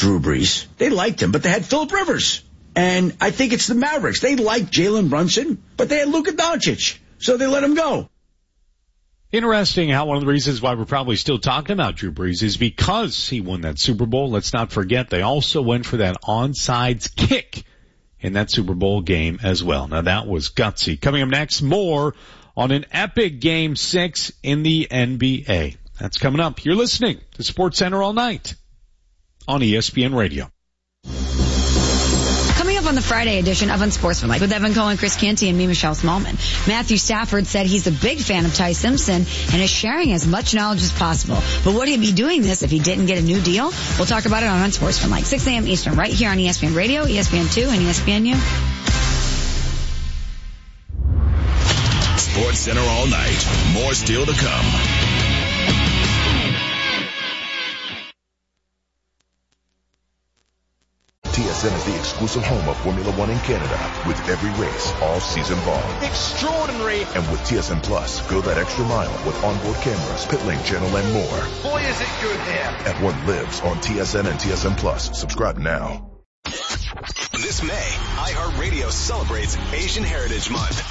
Drew Brees. They liked him, but they had Phillip Rivers. And I think it's the Mavericks. They liked Jalen Brunson, but they had Luka Doncic, so they let him go. Interesting how one of the reasons why we're probably still talking about Drew Brees is because he won that Super Bowl. Let's not forget they also went for that onside kick in that Super Bowl game as well. Now that was gutsy. Coming up next, more on an epic Game 6 in the NBA. That's coming up. You're listening to SportsCenter All Night on ESPN Radio. Coming up on the Friday edition of Unsportsmanlike with Evan Cohen, Chris Canty, and me, Michelle Smallman. Matthew Stafford said he's a big fan of Ty Simpson and is sharing as much knowledge as possible. But would he be doing this if he didn't get a new deal? We'll talk about it on Unsportsmanlike, 6 a.m. Eastern, right here on ESPN Radio, ESPN2, and ESPNU. SportsCenter All Night. More still to come. TSN is the exclusive home of Formula One in Canada, with every race all season long. Extraordinary. And with TSN Plus, go that extra mile with onboard cameras, pit lane channel, and more. Boy, is it good here. At what lives on TSN and TSN Plus. Subscribe now. This May, iHeartRadio celebrates Asian Heritage Month.